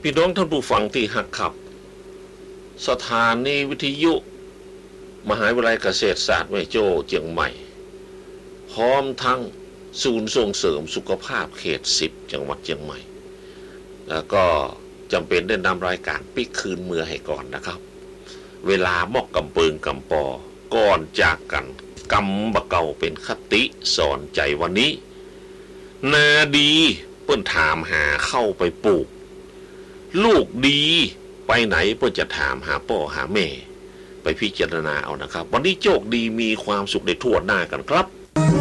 พี่น้องท่านผู้ฟังที่หักขับสถานีวิทยุมหาวิทยาลัยเกษตรศาสตร์แม่โจ้เชียงใหม่พร้อมทั้งศูนย์ส่งเสริมสุขภาพเขต10จังหวัดเชียงใหม่แล้วก็จำเป็นได้นำรายการปิกคืนเมือให้ก่อนนะครับเวลามอกกำเปิงกำปอก่อนจากกันกำบะเก่าเป็นคติสอนใจวันนี้นาดีเปิ้นถามหาเข้าไปปลูกลูกดีไปไหนเปิ้นจะถามหาพ่อหาแม่ไปพิจารณาเอานะครับวันนี้โชคดีมีความสุขได้ทั่วหน้ากันครับ